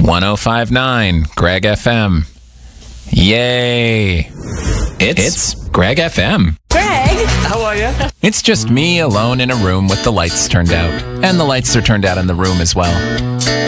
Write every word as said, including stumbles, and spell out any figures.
one oh five point nine Greg F M. Yay! It's, it's Greg F M. Greg! How are you? It's just me alone in a room with the lights turned out. And the lights are turned out in the room as well.